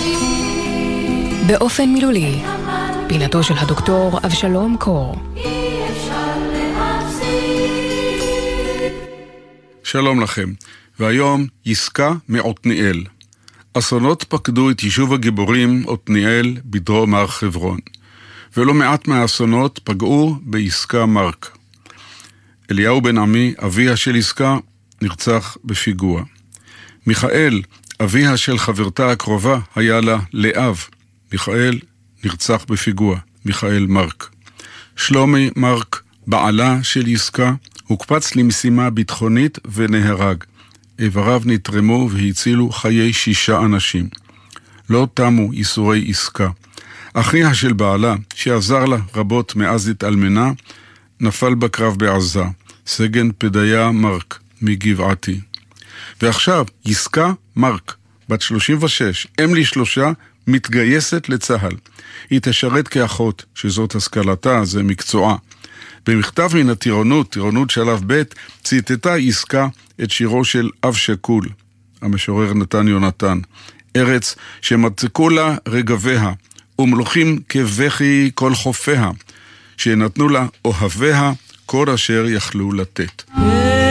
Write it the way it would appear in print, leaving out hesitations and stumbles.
באופן מילולי, פינתו של הדוקטור אבשלום קור. שלום לכם, והיום יסקה מעתניאל. אסונות פקדו את יישוב הגיבורים עתניאל בדרום הר חברון, ולא מעט מהאסונות פגעו ביסקה מרק. אליהו בן עמי, אביה של יסקה, נרצח בפיגוע. מיכאל, אביה של חברתה הקרובה, היה לה לאב. מיכאל נרצח בפיגוע, מיכאל מרק. שלומי מרק, בעלה של יסקה, הוקפץ למשימה ביטחונית ונהרג. איבריו נתרמו והצילו חיי 6 אנשים. לא תמו איסורי עסקה. אחיה של בעלה, שעזר לה רבות מאז התאלמנה, נפל בקרב בעזה. סגן פדיה מרק מגבעתי. ועכשיו יסקה מרק, בת 36, אם ל3, מתגייסת לצהל. היא תשרת כאחות, שזאת השכלתה, זה מקצועה. במכתב מן הטירונות, טירונות שלב ב', ציטטה יסקה את שירו של אב שקול, המשורר נתן יונתן. ארץ שמצקו לה רגביה, ומלוכים כבכי כל חופיה, שנתנו לה אוהביה כל אשר יכלו לתת.